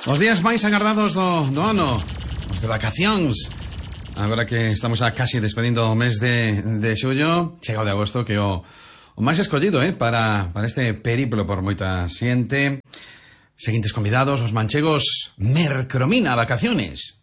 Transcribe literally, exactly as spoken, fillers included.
Os días máis agardados do, do ano, os de vacacións. Agora que estamos a casi despedindo o mes de, de xullo, chega o de agosto, que o, o máis escollido, eh, para, para este periplo por moita xente. Seguintes convidados, os manchegos Mercromina Vacaciones.